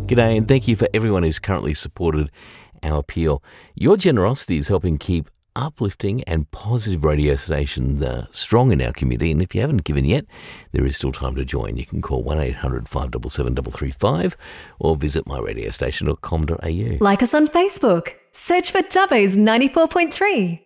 G'day, and thank you for everyone who's currently supported our appeal. Your generosity is helping keep uplifting and positive radio stations strong in our community, and if you haven't given yet, there is still time to join. You can call 1-800-577-335 or visit myradiostation.com.au. Like us on Facebook. Search for Dubbo's 94.3.